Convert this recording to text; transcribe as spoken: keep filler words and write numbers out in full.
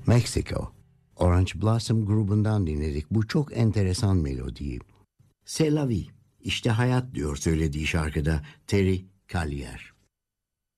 Mexico. Orange Blossom grubundan dinledik bu çok enteresan melodiyi. C'est la vie, işte hayat diyor söylediği şarkıda Terry Callier.